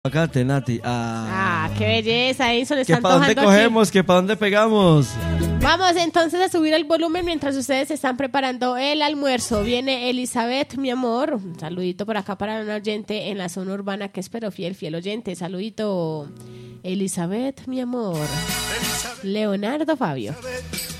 Aguacate, Nati. Qué belleza, eso le ¿Que están para dónde antojando aquí. cogemos? ¿Que para dónde pegamos? Vamos entonces a subir el volumen mientras ustedes están preparando el almuerzo. Viene Elizabeth, mi amor. Un saludito por acá para un oyente en la zona urbana que espero, fiel oyente. Saludito, Elizabeth, mi amor. Leonardo Fabio.